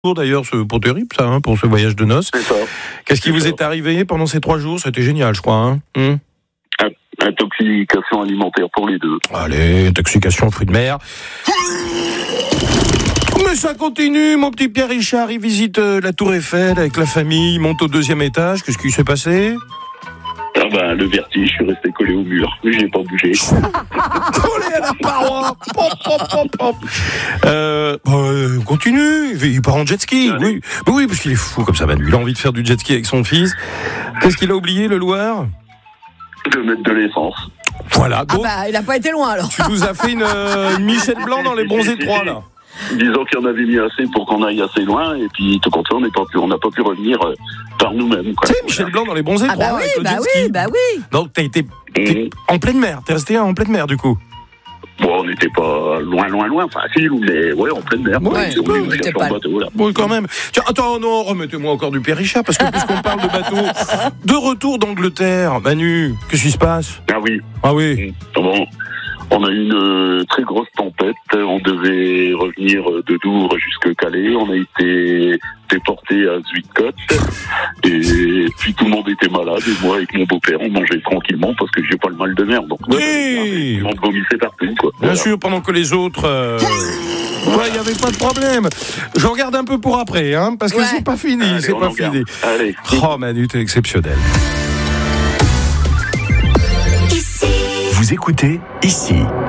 D'ailleurs, c'est pas terrible ça, pour ce voyage de noces. C'est ça. Qu'est-ce qui vous est arrivé pendant ces 3 jours? C'était génial, je crois. Intoxication alimentaire pour les deux. Allez, intoxication fruits de mer. Mais ça continue, mon petit Pierre Richard, il visite la Tour Eiffel avec la famille, il monte au 2e étage. Qu'est-ce qui s'est passé? Le vertige, je suis resté collé au mur. J'ai pas bougé. Collé à la paroi. Pop, pop, pop, pop. Continue, il part en jet ski. Oui, parce qu'il est fou comme ça, Manu. Il a envie de faire du jet ski avec son fils. Qu'est-ce qu'il a oublié, le Loir? De mettre de l'essence. Voilà. Donc, il a pas été loin alors. Tu nous as fait une Michel Blanc dans les bons étroits, là. Disons qu'il y en avait mis assez pour qu'on aille assez loin, et puis tout compte fait, on n'a pas pu revenir par nous-mêmes. Tu sais, Michel Blanc dans les bons étroits. Oui. Donc t'as été en pleine mer, t'es resté en pleine mer du coup. Bon, on n'était pas loin, facile, mais en pleine mer. On était pas bateau, là. Oui, quand même. Tiens, attends, non, remettez-moi encore du Pierre Richard, parce que puisqu'on parle de bateau, de retour d'Angleterre, Manu, qu'est-ce qui se passe? Ah oui. Bon. On a eu une très grosse tempête. On devait revenir de Douvres jusque Calais. On a été déporté à Zuidcote. Et puis tout le monde était malade. Et moi, avec mon beau-père, on mangeait tranquillement parce que j'ai pas le mal de mer. Donc, oui. on vomissait partout, quoi. Bien sûr, pendant que les autres... il n'y avait pas de problème. Je regarde un peu pour après, parce que c'est pas fini. Allez, c'est pas fini. Allez. Oh, Manu, t'es exceptionnel. Vous écoutez ici.